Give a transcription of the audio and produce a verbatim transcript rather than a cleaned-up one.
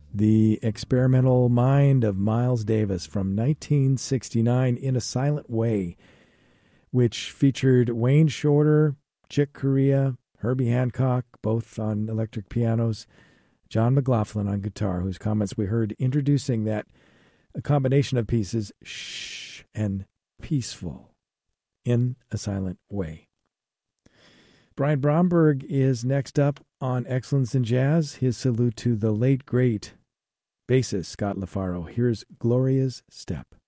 The Experimental Mind of Miles Davis from nineteen sixty-nine, In a Silent Way, which featured Wayne Shorter, Chick Corea, Herbie Hancock, both on electric pianos, John McLaughlin on guitar, whose comments we heard introducing that a combination of pieces, shh and peaceful, In a Silent Way. Brian Bromberg is next up on Excellence in Jazz, his salute to the late, great bassist Scott LaFaro. Here's Gloria's Step.